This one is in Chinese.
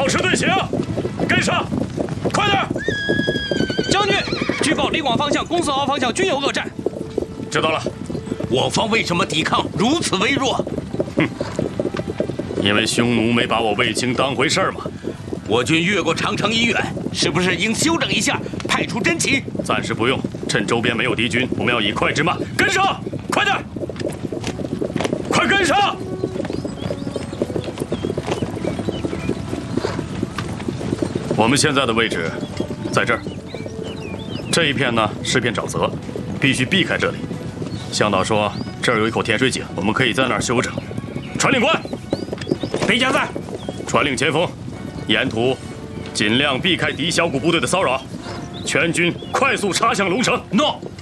保持队形，跟上，快点！ 将军，据报李广方向、公司敖方向均有恶战。 知道了。 我方为什么抵抗如此微弱？ 哼，因为匈奴没把我卫青当回事嘛。 我军越过长城以远，是不是应休整一下，派出真旗？ 暂时不用，趁周边没有敌军，我们要以快制慢，跟上，快点，快跟上！我们现在的位置在这儿，这一片呢是片沼泽，必须避开这里。向导说这儿有一口甜水井，我们可以在那儿休整。传令官， 北将在。 传令前锋，沿途尽量避开敌小股部队的骚扰，全军快速插向龙城。 诺。